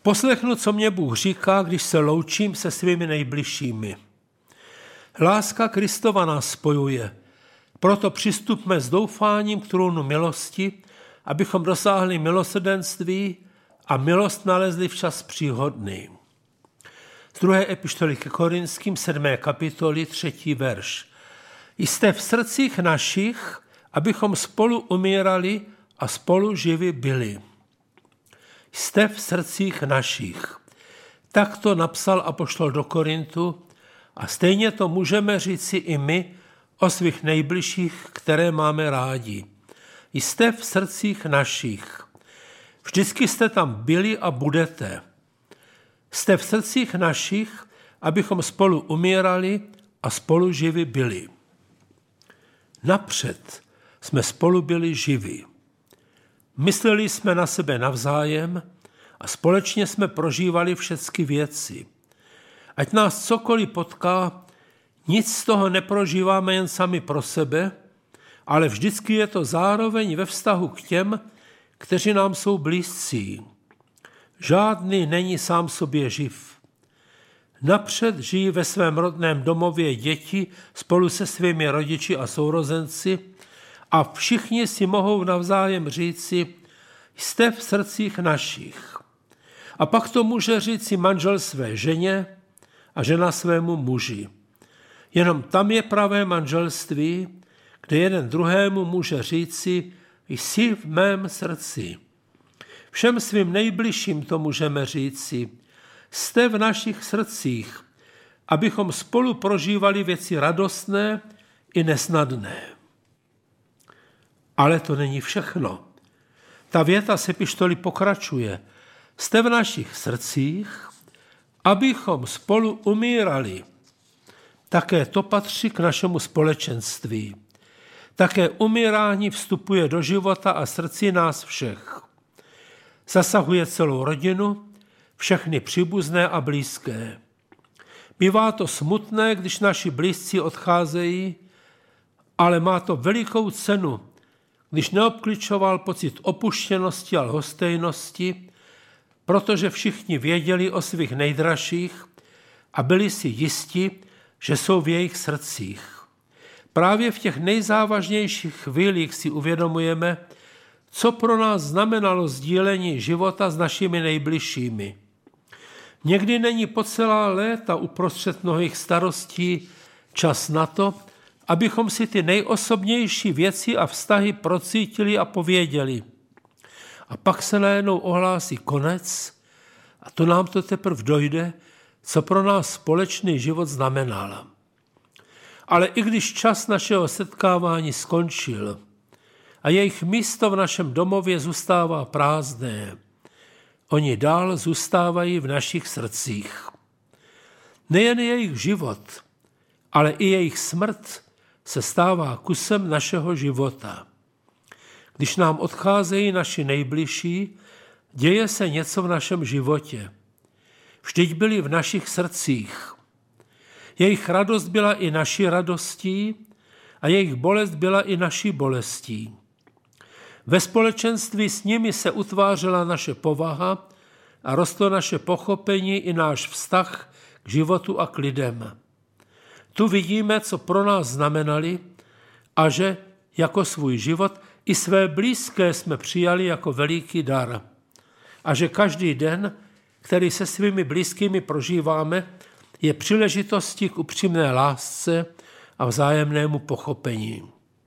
Poslechnu, co mě Bůh říká, když se loučím se svými nejbližšími. Láska Kristova nás spojuje, proto přistupme s doufáním k trůnu milosti, abychom dosáhli milosrdenství a milost nalezli v čas příhodný. Z 2. epištoly ke Korinským 7. kapitoly 3. verš. Jste v srdcích našich, abychom spolu umírali a spolu živi byli. Jste v srdcích našich. Tak to napsal apoštol do Korintu a stejně to můžeme říci i my o svých nejbližších, které máme rádi. Jste v srdcích našich. Vždycky jste tam byli a budete. Jste v srdcích našich, abychom spolu umírali a spolu živi byli. Napřed jsme spolu byli živi. Mysleli jsme na sebe navzájem a společně jsme prožívali všechny věci. Ať nás cokoliv potká, nic z toho neprožíváme jen sami pro sebe, ale vždycky je to zároveň ve vztahu k těm, kteří nám jsou blízcí. Žádný není sám sobě živ. Napřed žijí ve svém rodném domově děti spolu se svými rodiči a sourozenci a všichni si mohou navzájem říci, jste v srdcích našich. A pak to může říci manžel své ženě a žena svému muži. Jenom tam je pravé manželství, kde jeden druhému může říci, jsi v mém srdci. Všem svým nejbližším to můžeme říci, jste v našich srdcích, abychom spolu prožívali věci radostné i nesnadné. Ale to není všechno. Ta věta z epištoly pokračuje. Jste v našich srdcích, abychom spolu umírali. Také to patří k našemu společenství. Také umírání vstupuje do života a srdcí nás všech. Zasahuje celou rodinu, všechny příbuzné a blízké. Bývá to smutné, když naši blízcí odcházejí, ale má to velikou cenu, když neobkličoval pocit opuštěnosti a lhostejnosti, protože všichni věděli o svých nejdražších a byli si jisti, že jsou v jejich srdcích. Právě v těch nejzávažnějších chvílích si uvědomujeme, co pro nás znamenalo sdílení života s našimi nejbližšími. Někdy není po celá léta uprostřed mnohých starostí čas na to, abychom si ty nejosobnější věci a vztahy procítili a pověděli. A pak se najednou ohlásí konec a to nám to teprve dojde, co pro nás společný život znamenal. Ale i když čas našeho setkávání skončil a jejich místo v našem domově zůstává prázdné, oni dál zůstávají v našich srdcích. Nejen jejich život, ale i jejich smrt se stává kusem našeho života. Když nám odcházejí naši nejbližší, děje se něco v našem životě. Vždyť byli v našich srdcích. Jejich radost byla i naší radostí a jejich bolest byla i naší bolestí. Ve společenství s nimi se utvářela naše povaha a rostlo naše pochopení i náš vztah k životu a k lidem. Tu vidíme, co pro nás znamenali a že jako svůj život i své blízké jsme přijali jako veliký dar. A že každý den, který se svými blízkými prožíváme, je příležitostí k upřímné lásce a vzájemnému pochopení.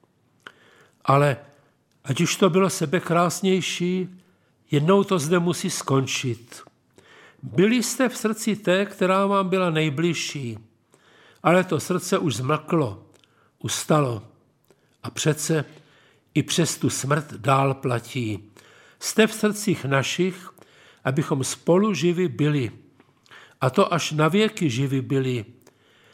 Ale ať už to bylo sebekrásnější, jednou to zde musí skončit. Byli jste v srdci té, která vám byla nejbližší, ale to srdce už zmlklo, ustalo. A přece i přes tu smrt dál platí. Jste v srdcích našich, abychom spolu živi byli. A to až na věky živi byli.